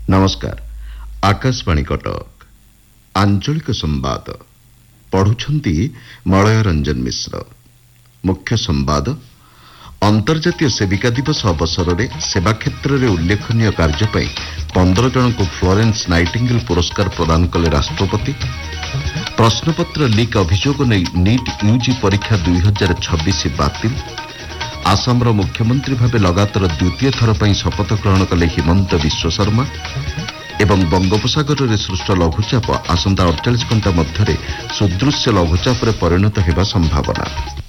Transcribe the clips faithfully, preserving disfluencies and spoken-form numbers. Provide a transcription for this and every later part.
नमस्कार। आकाशवाणी कटक आंचलिक संवाद पढ़ुछंती मलय रंजन मिश्र। मुख्य संवाद अंतर्जातीय सेविका दिवस अवसर में सेवा क्षेत्र में उल्लेखनीय कार्य पर पंद्रह जन को फ्लोरेंस नाइटिंगेल पुरस्कार प्रदान कले राष्ट्रपति। प्रश्नपत्र लीक अभियोग नहीं नीट यूजी परीक्षा दुई हजार छब्बीस बातिल। आसामर मुख्यमंत्री भावे लगातार द्वितीय थर पर शपथ ग्रहण कले हिमंत विश्व शर्मा। एवं बंगोपसागर में सृष्ट लघुचाप आसंता अड़तालीस घंटा मध्य सुदृश्य लघुचाप परिणत होगा संभावना।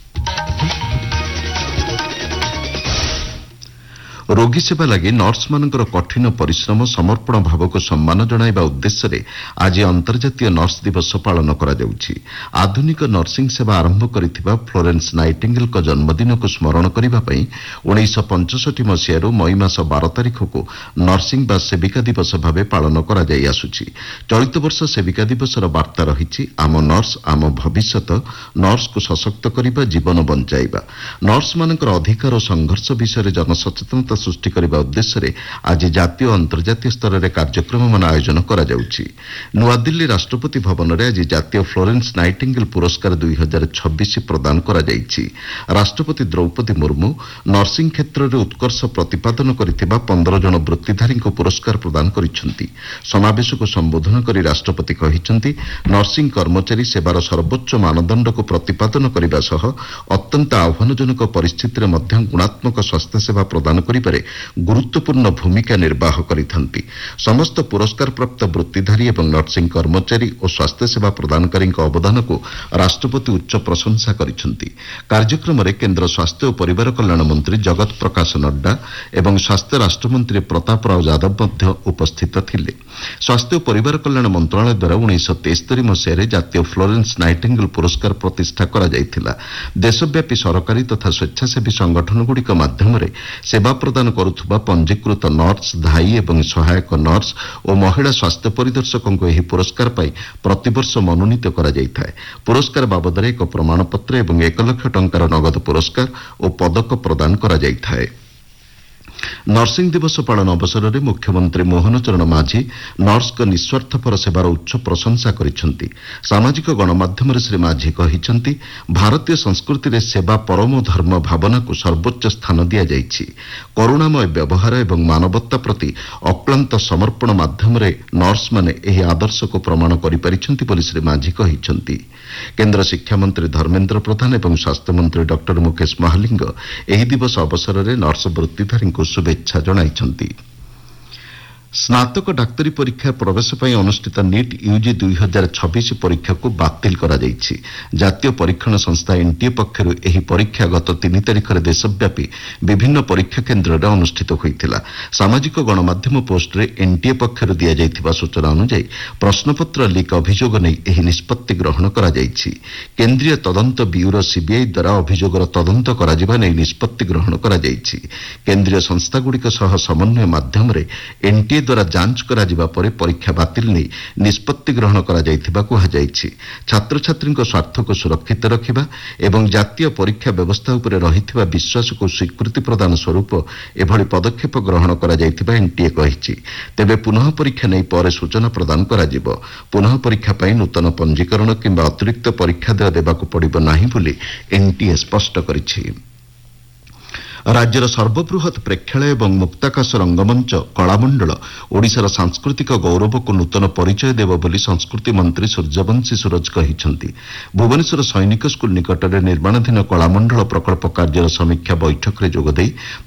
रोगी सेवा लगी नर्स मानकर कठिन परिश्रम समर्पण भाव को सम्मान जणाइबा उद्देश्य रे आज अंतर्जातीय नर्स दिवस पालन करा जाउछि। आधुनिक नर्सिंग सेवा आरंभ करिथिबा फ्लोरेंस नाइटिंगेल को जन्मदिन को स्मरण करिबा पई उन्नीस पचपन मसीह मई मास बारह तारिख को नर्सिंग बा सेविका दिवस भावे पालन करा जाई आसुछि। चलित वर्ष सेविका दिवस वार्ता रहिछि आम नर्स आम भविष्यत, नर्स को सशक्त करिबा, जीवन बंचाइबा। नर्स मानकर अधिकार और संघर्ष विषय जनसचेतनता सृष्टि करने उद्देश्य रे आज जातीय और अंतर्जातीय स्तर में कार्यक्रम मान आयोजन करा जाउछि। नुआदिल्ली राष्ट्रपति भवन में आज जातीय फ्लोरेंस नाइटिंगेल पुरस्कार दुई हजार छब्बीस प्रदान करा जाइछि। राष्ट्रपति द्रौपदी मुर्मू नर्सिंग क्षेत्र में उत्कर्ष प्रतिपादन करिथिबा पंद्रह जन वृत्तिधारी को पुरस्कार प्रदान करिसेंति। समावेश को संबोधन करी राष्ट्रपति कहिसेंति नर्सिंग कर्मचारी सेवार सर्वोच्च मानदंड को प्रतिपादन करने सह अत्यंत आह्वानजनक परिस्थिति में गुणात्मक स्वास्थ्य सेवा प्रदान कर गुरुत्वपूर्ण भूमिका निर्वाह करिथंती। समस्त पुरस्कार प्राप्त वृत्तिधारी एवं नर्सिंग कर्मचारी और स्वास्थ्य सेवा प्रदानकारी अवदान को राष्ट्रपति उच्च प्रशंसा करिसेंति। कार्यक्रम में केंद्र स्वास्थ्य और परिवार कल्याण मंत्री जगत प्रकाश नड्डा एवं स्वास्थ्य राष्ट्रमंत्री प्रताप राव यादव मध्य उपस्थित थिले। स्वास्थ्य और परिवार कल्याण मंत्रालय द्वारा उन्नीस तेस्तरी मसीह जातीय फ्लोरेंस नाइटिंगेल पुरस्कार प्रतिष्ठा करा जाइथिला। देशव्यापी सरकारी तथा स्वेच्छासेवी संगठन गुड़िक माध्यम सेवा प्रदान करुथुबा पंजीकृत नर्स, धाई एवं सहायक नर्स और महिला स्वास्थ्य परिदर्शकों को यह पुरस्कार पाई प्रतिवर्ष मनोनीत करा जाइथाय। पुरस्कार बाबद एक प्रमाणपत्र एवं एक लाख टंकार नगद पुरस्कार और पदक प्रदान करा जाइथाय। नर्सिंग दिवस पालन अवसर में मुख्यमंत्री मोहन चरण माझी नर्स को निस्वार्थपर सेवार उच्च प्रशंसा करिसेंति। सामाजिक गणमाध्यम श्री माझी कहिसेंति भारतीय संस्कृति रे सेवा परम धर्म भावना को सर्वोच्च स्थान दिया जाइछि। करुणामय व्यवहार एवं मानवता प्रति अक्लांत समर्पण माध्यम रे नर्स माने एही आदर्श को प्रमाण करि परिछंति बोली श्री माझी कहिसेंति। केंद्र शिक्षा मंत्री धर्मेंद्र प्रधान एवं स्वास्थ्य मंत्री डॉक्टर मुकेश महालिंग एही दिवस अवसर में नर्स वृत्तिधारी को शुभेच्छा जणाइछंती। स्नातक डाक्तरी परीक्षा प्रवेश पर अनुष्ठित नीट यूजी दुई हजार छब्बीस परीक्षा को बातिल करा जाइछि। जातीय परीक्षण संस्था एनटीए पक्षरु एही परीक्षा गत तीन तारिख में देशव्यापी विभिन्न परीक्षा केन्द्र में अनुष्ठित होइथिला। सामाजिक गणमाध्यम पोस्ट रे एनटीए पक्षरु दिया जाइथिबा सूचना अनुसार प्रश्नपत्र लीक अभियोग नहीं एही निष्पत्ति ग्रहण करा जाइछि। केंद्रीय तदंत ब्यूरो सीबीआई द्वारा अभियोगर तदंत करा जिबा नै निष्पत्ति ग्रहण करा जाइछि। केंद्रीय संस्थागुड़िक सह समन्वय माध्यम रे एनटीए द्वारा जांच करा जिबा परे परीक्षा बातिल नहीं निष्पत्ति ग्रहण करा जाइथिबा कुहा जाइछि। छात्र छात्री स्वार्थ को सुरक्षित रखिबा एवं जातीय परीक्षा व्यवस्था उपरे रहिथिबा विश्वास को स्वीकृति प्रदान स्वरूप एभଳି पदक्षेप ग्रहण करा जाइथिबा एनटीए कहिछि। तेबे पुनः परीक्षा नहीं पर सूचना प्रदान करा जिवो। पुनः परीक्षा पई नूतन पंजीकरण किंबा अतिरिक्त परीक्षा देय देबाकू पड़िबो नाही बोली एनटीए स्पष्ट करिछि। राज्यर सर्वबृहत प्रेक्षालय एवं मुक्ताकाश रंगमंच कलामंडल ओडिशार सांस्कृतिक गौरव को नूतन परिचय देव बोली संस्कृति मंत्री सूर्यवंशी सूरज कहिसेंति। भुवनेश्वर सैनिक स्कूल निकट में निर्माणाधीन कलामंडल प्रकल्प कार्यर समीक्षा बैठक में जोगदेई